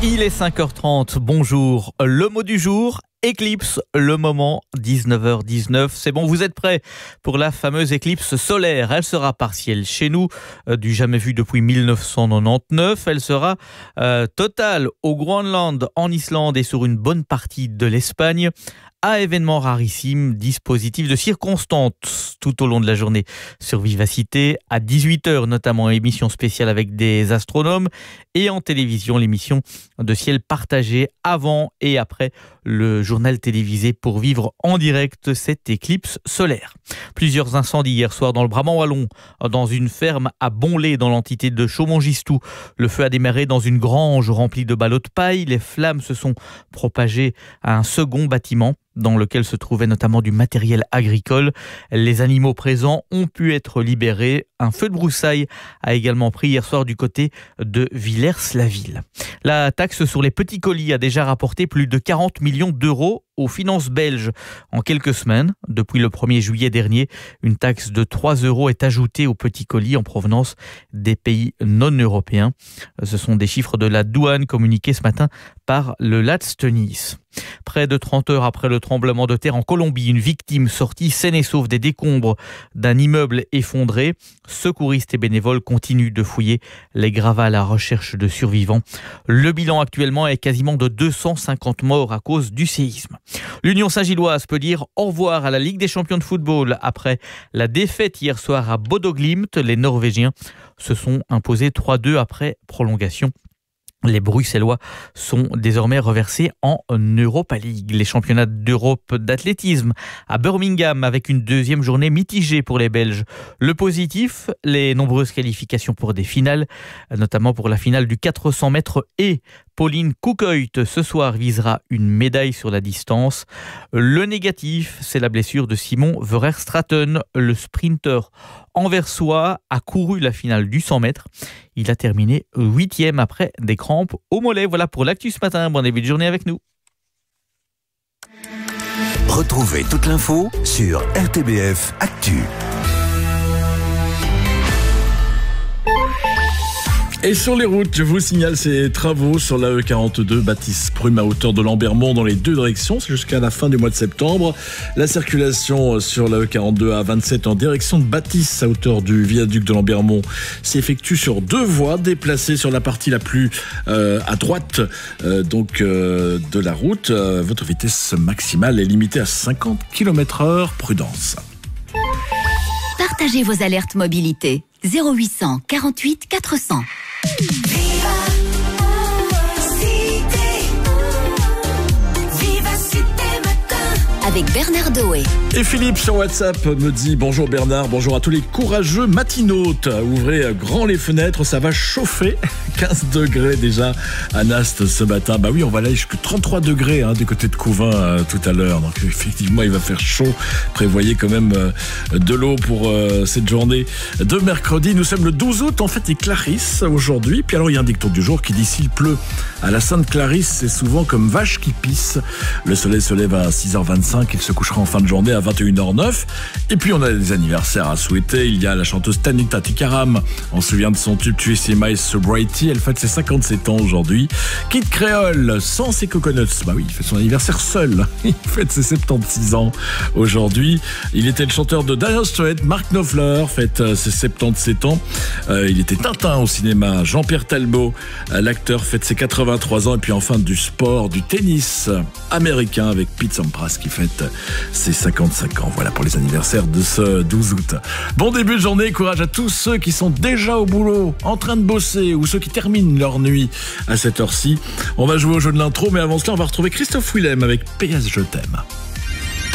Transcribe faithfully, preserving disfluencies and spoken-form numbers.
Il est cinq heures trente, bonjour. Le mot du jour, éclipse, le moment, dix-neuf heures dix-neuf. C'est bon, vous êtes prêts pour la fameuse éclipse solaire. Elle sera partielle chez nous, euh, du jamais vu depuis mille neuf cent quatre-vingt-dix-neuf. Elle sera euh, totale au Groenland, en Islande et sur une bonne partie de l'Espagne. À événement rarissime, dispositif de circonstances tout au long de la journée sur Vivacité. À dix-huit heures notamment, émission spéciale avec des astronomes. Et en télévision, l'émission de ciel partagé avant et après le journal télévisé pour vivre en direct cette éclipse solaire. Plusieurs incendies hier soir dans le Brabant wallon, dans une ferme à Bonlé dans l'entité de Chaumont-Gistou. Le feu a démarré dans une grange remplie de ballots de paille. Les flammes se sont propagées à un second bâtiment dans lequel se trouvait notamment du matériel agricole. Les animaux présents ont pu être libérés. Un feu de broussailles a également pris hier soir du côté de Villers-la-Ville. La taxe sur les petits colis a déjà rapporté plus de quarante millions d'euros aux finances belges en quelques semaines. Depuis le premier juillet dernier, une taxe de trois euros est ajoutée aux petits colis en provenance des pays non européens. Ce sont des chiffres de la douane communiqués ce matin par le Laatste-Nieuws. Près de trente heures après le tremblement de terre en Colombie, une victime sortie saine et sauve des décombres d'un immeuble effondré. Secouristes et bénévoles continuent de fouiller les gravats à la recherche de survivants. Le bilan actuellement est quasiment de deux cent cinquante morts à cause du séisme. L'Union Saint-Gilloise peut dire au revoir à la Ligue des champions de football après la défaite hier soir à Bodo Glimt. Les Norvégiens se sont imposés trois deux après prolongation. Les Bruxellois sont désormais reversés en Europa League. Les championnats d'Europe d'athlétisme à Birmingham avec une deuxième journée mitigée pour les Belges. Le positif, les nombreuses qualifications pour des finales, notamment pour la finale du quatre cents mètres et Pauline Koekhout ce soir visera une médaille sur la distance. Le négatif, c'est la blessure de Simon Verstraeten. Le sprinter anversois a couru la finale du cent mètres. Il a terminé huitième après des crampes au mollet. Voilà pour l'actu ce matin. Bon début de journée avec nous. Retrouvez toute l'info sur R T B F Actu. Et sur les routes, je vous signale ces travaux sur l'A E quarante-deux, Baptiste-Prume à hauteur de Lambermont dans les deux directions, c'est jusqu'à la fin du mois de septembre. La circulation sur l'A E quarante-deux A vingt-sept en direction de Baptiste à hauteur du viaduc de Lambermont s'effectue sur deux voies déplacées sur la partie la plus euh, à droite euh, donc euh, de la route. Euh, votre vitesse maximale est limitée à cinquante kilomètres heure, prudence. Partagez vos alertes mobilité. zéro huit cents quarante-huit quatre cents. Avec Bernard Doé. Et Philippe sur WhatsApp me dit bonjour Bernard, bonjour à tous les courageux matinautes. Ouvrez grand les fenêtres, ça va chauffer. quinze degrés déjà à Nast ce matin. Bah oui, on va aller jusqu'à trente-trois degrés hein, du côté de Couvin euh, tout à l'heure. Donc effectivement, il va faire chaud. Prévoyez quand même euh, de l'eau pour euh, cette journée de mercredi. Nous sommes le douze août, en fait, et Clarisse aujourd'hui. Puis alors, il y a un dicton du jour qui dit s'il pleut à la Sainte Clarisse, c'est souvent comme vache qui pisse. Le soleil se lève à six heures vingt-cinq, il se couchera en fin de journée à vingt et une heures neuf. Et puis on a des anniversaires à souhaiter. Il y a la chanteuse Tanita Tikaram. On se souvient de son tube Tu es si My Sobriety. Elle fête ses cinquante-sept ans aujourd'hui. Kid Creole, sans ses coconuts. Bah oui, il fait son anniversaire seul. Il fête ses soixante-seize ans aujourd'hui. Il était le chanteur de Dire Straits. Mark Knopfler fête ses soixante-dix-sept ans. Euh, il était Tintin au cinéma. Jean-Pierre Talbot, l'acteur, fête ses quatre-vingt-trois ans. Et puis enfin du sport, du tennis américain avec Pete Sampras qui fête ses cinquante-cinq ans. Voilà pour les anniversaires de ce douze août. Bon début de journée, courage à tous ceux qui sont déjà au boulot, en train de bosser ou ceux qui terminent leur nuit à cette heure-ci. On va jouer au jeu de l'intro, mais avant cela, on va retrouver Christophe Willem avec P S Je t'aime.